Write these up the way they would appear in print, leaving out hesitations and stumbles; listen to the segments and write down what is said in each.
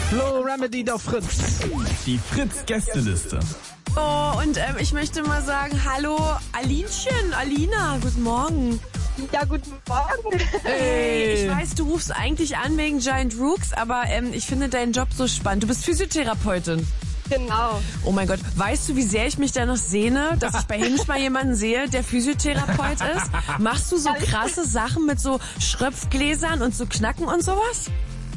Flo Remedy auf Fritz. Die Fritz-Gästeliste. Oh, und ich möchte mal sagen, hallo Alinchen, Alina, guten Morgen. Ja, guten Morgen. Hey, ich weiß, du rufst eigentlich an wegen Giant Rooks, aber ich finde deinen Job so spannend. Du bist Physiotherapeutin. Genau. Oh mein Gott, weißt du, wie sehr ich mich danach sehne, dass ich bei Hinge mal jemanden sehe, der Physiotherapeut ist? Machst du so krasse Sachen mit so Schröpfgläsern und so Knacken und sowas?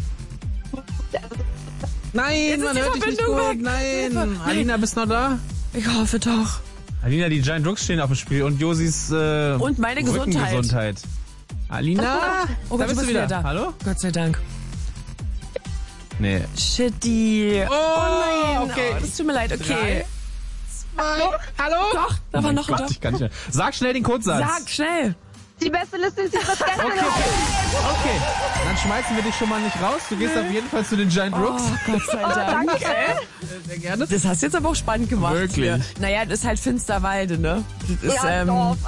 Nein, man hört dich nicht gut. Nein. Alina, bist du noch da? Ich hoffe doch. Alina, die Giant Rooks stehen auf dem Spiel und Josis Und meine Gesundheit. Gesundheit. Alina, Oh Gott, da bist du wieder. da. Hallo? Gott sei Dank. Nee. Shitty. Oh, nein. okay. Oh, das tut mir leid, okay. Hallo? Doch, da war noch ein Gott, ich kann nicht mehr. Sag schnell den Codesatz. Sag, schnell. Die beste Liste ist die Gästeliste. Okay, dann schmeißen wir dich schon mal nicht raus. Du gehst auf jeden Fall zu den Giant Rooks. Oh, Gott sei Dank. Sehr gerne. Das hast du jetzt aber auch spannend gemacht. Wirklich? Ja. Naja, das ist halt Finsterwalde, ne? Das ist, Ja, Dorf.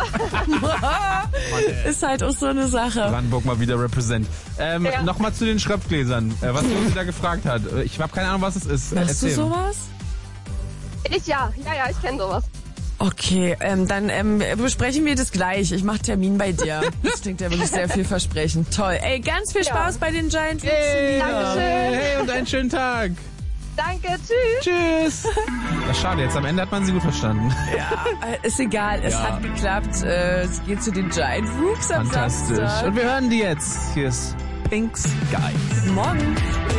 ist halt auch so eine Sache. Brandenburg mal wieder represent. Nochmal zu den Schröpfgläsern, was Josi da gefragt hat. Ich habe keine Ahnung, was es ist. Machst du sowas? Ja, ich kenne sowas. Okay, dann besprechen wir das gleich. Ich mache Termin bei dir. Das klingt ja wirklich sehr vielversprechend. Toll. Ey, ganz viel Spaß bei den Giant Rooks. Dankeschön. Hey, und einen schönen Tag. Danke, tschüss. Tschüss. Ja, schade, jetzt am Ende hat man sie gut verstanden. Ja, ist egal. Es hat geklappt. Es geht zu den Giant Rooks am Fantastisch. Samstag. Und wir hören die jetzt. Hier ist Pink Sky. Guten Morgen.